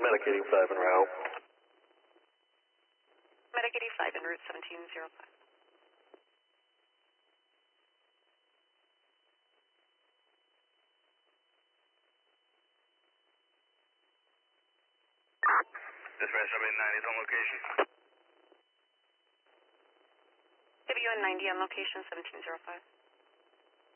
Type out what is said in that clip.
Medic 85 en route. Medic 85 en route 1705. Dispatch WN90 is on location. WN90 on location 1705.